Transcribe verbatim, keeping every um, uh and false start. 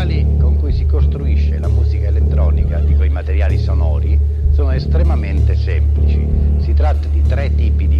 materiali con cui si costruisce la musica elettronica, dico i materiali sonori, sono estremamente semplici. Si tratta di tre tipi